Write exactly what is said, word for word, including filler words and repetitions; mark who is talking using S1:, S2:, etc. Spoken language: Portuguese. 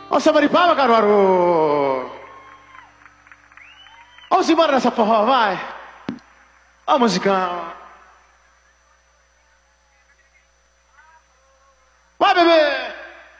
S1: Ó, samba de palma, Caruaru. Vamos embora nessa forró, vai. Ó, musicão. Vai, bebê.